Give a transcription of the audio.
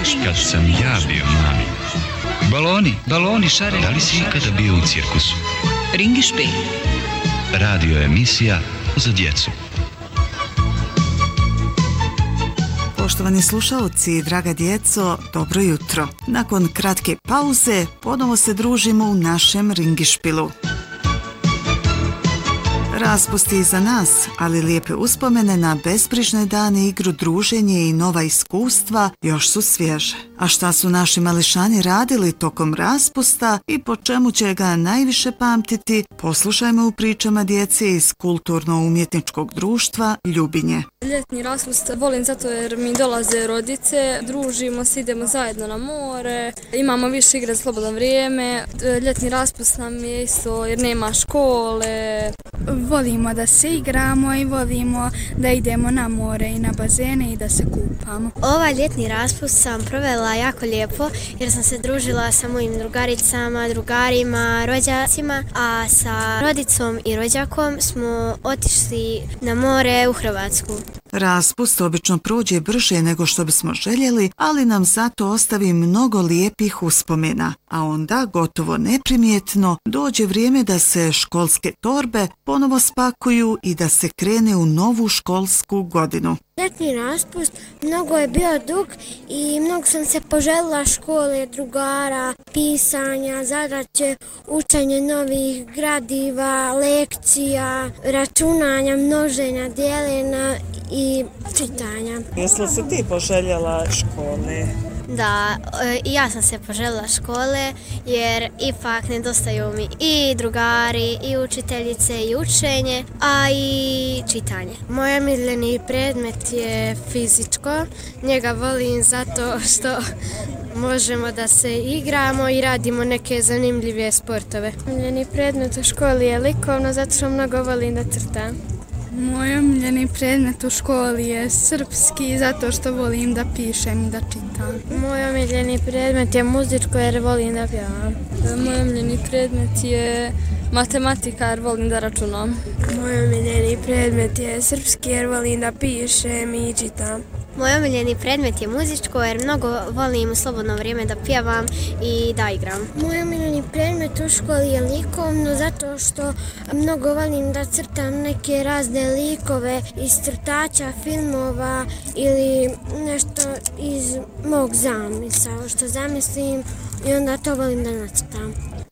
još kad sam ja bio mali. Baloni, šarevi. Da li si ikada bio u cirkusu? Ringišpil. Radio emisija za djecu. Poštovani slušalci, draga djeco, dobro jutro. Nakon kratke pauze ponovo se družimo u našem Ringišpilu. Raspust je iza nas, ali lijepe uspomene na bezbrižne dane, igru, druženje i nova iskustva još su svježe. A šta su naši mališani radili tokom raspusta i po čemu će ga najviše pamtiti, poslušajmo u pričama djece iz kulturno-umjetničkog društva Ljubinje. Ljetni raspust volim zato jer mi dolaze rodice, družimo se, idemo zajedno na more, imamo više igre za slobodno vrijeme. Ljetni raspust nam je isto jer nema škole. Volimo da se igramo i volimo da idemo na more i na bazene i da se kupamo. Ovaj ljetni raspust sam provela jako lijepo jer sam se družila sa mojim drugaricama, drugarima, rođacima, a sa rodicom i rođakom smo otišli na more u Hrvatsku. Raspust obično prođe brže nego što bismo željeli, ali nam zato ostavi mnogo lijepih uspomena. A onda, gotovo neprimjetno, dođe vrijeme da se školske torbe ponovo spakuju i da se krene u novu školsku godinu. Ljetni raspust mnogo je bio dug i mnogo sam se poželila škole, drugara, pisanja, zadaće, učenje novih gradiva, lekcija, računanja, množenja, dijeljenja i čitanja. Jesi li se ti poželjela škole? Da, i ja sam se poželjela škole jer ipak nedostaju mi i drugari, i učiteljice, i učenje, a i čitanje. Moj omiljeni predmet je fizičko. Njega volim zato što možemo da se igramo i radimo neke zanimljive sportove. Omiljeni predmet u školi je likovno zato što mnogo volim da crtam. Moj omiljeni predmet u školi je srpski zato što volim da pišem i da čitam. Moj omiljeni predmet je muzičko jer volim da pjevam. Moj omiljeni predmet je matematika jer volim da računam. Moj omiljeni predmet je srpski jer volim da pišem i čitam. Moj omiljeni predmet je muzičko jer mnogo volim u slobodno vrijeme da pjevam i da igram. Moj omiljeni predmet u školi je likovno zato što mnogo volim da crtam neke razne likove iz crtača, filmova ili nešto iz mog zamisla što zamislim i onda to volim da nacrtam.